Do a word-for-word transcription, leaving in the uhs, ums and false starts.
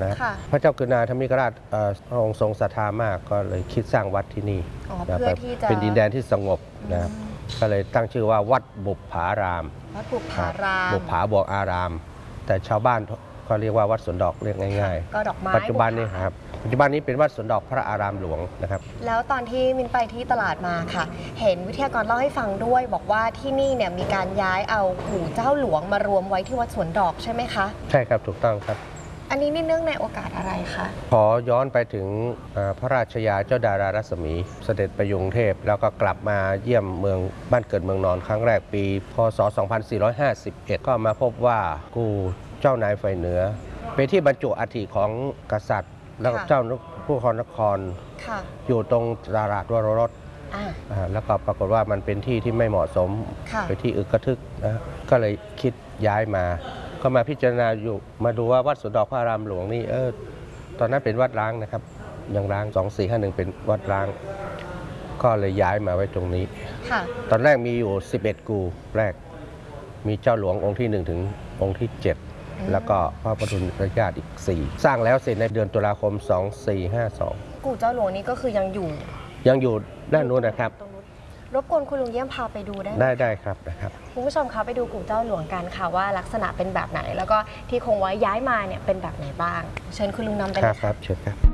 นะพระเจ้ากฤษณาธมิกราชพระองค์ทรงศรัทธามากก็เลยคิดสร้างวัดที่นี่เพื่อที่จะเป็นดินแดนที่สงบนะก็เลยตั้งชื่อว่าวัดบุปผารามวัดบุปผารามบุปผาบอกอาราม แต่ชาวบ้านก็เรียกว่าวัดสวนดอกเรียกง่ายๆก็ดอกไม้ปัจจุบันนี้ครับปัจจุบันนี้เป็นวัดสวนดอกพระอารามหลวงนะครับแล้วตอนที่มินไปที่ตลาดมาค่ะเห็นวิทยากรเล่าให้ฟังด้วยบอกว่าที่นี่เนี่ยมีการย้ายเอาปู่เจ้าหลวงมารวมไว้ที่วัดสวนดอกใช่ไหมคะใช่ครับถูกต้องครับอันนี้นี่เนื่องในโอกาสอะไรคะขอย้อนไปถึงพระราชยาเจ้าดารารัศมีเสด็จไปกรุงเทพแล้วก็กลับมาเยี่ยมเมืองบ้านเกิดเมืองนอนครั้งแรกปีพ.ศ. สองพันสี่ร้อยห้าสิบเอ็ดก็มาพบว่ากูเจ้านายไฟเหนือเป็นที่บรรจุอัฐิของกษัตริย์แล้วเจ้าผู้ครนครอยู่ตรงตลาดวโรรสแล้วก็ปรากฏว่ามันเป็นที่ที่ไม่เหมาะสมเป็นที่อึกกระทึกนะก็เลยคิดย้ายมาก็มาพิจารณาอยู่มาดูว่าวัดสวนดอกพระอารามหลวงนี่เออตอนนั้นเป็นวัดร้างนะครับยังร้างสองสี่ห้าหนึ่งเป็นวัดร้างก็เลยย้ายมาไว้ตรงนี้ตอนแรกมีอยู่สิบเอ็ดกูแรกมีเจ้าหลวงองค์ที่หนึ่งถึงองค์ที่เจ็ดแล้วก็พระปทุมพระญาติอีกสี่สร้างแล้วเสร็จในเดือนตุลาคมสองสี่ห้าสองกู่เจ้าหลวงนี้ก็คือยังอยู่ยังอยู่ด้านนู้นนะครับรบกวนคุณลุงเยี่ยมพาไปดูได้ไหมได้ได้ครับนะครับคุณผู้ชมคะไปดูกู่เจ้าหลวงกันค่ะว่าลักษณะเป็นแบบไหนแล้วก็ที่คงไว้ย้ายมาเนี่ยเป็นแบบไหนบ้างเชิญคุณลุงนำไปเลยครับเชิญครับ